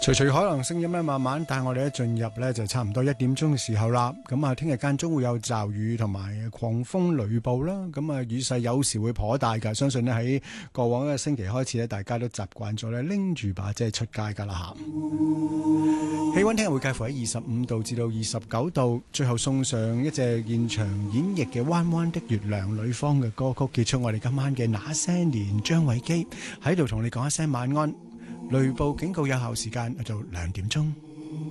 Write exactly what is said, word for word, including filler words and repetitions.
隨隨海浪聲音咧，慢慢帶我哋一進入咧，就差唔多一點鐘嘅時候啦。咁啊，聽日間中會有驟雨同埋狂風雷暴啦。咁啊，雨勢有時會頗大㗎。相信呢，喺過往一個星期開始咧，大家都習慣咗咧拎住把遮出街㗎啦嚇。氣溫聽日會介乎喺二十五度至到二十九度。最後送上一隻現場演繹嘅《彎彎的月亮》呂方嘅歌曲，結束我哋今晚嘅那些年。張偉基喺度同你講一聲晚安。雷暴警告有效時間就兩點鐘。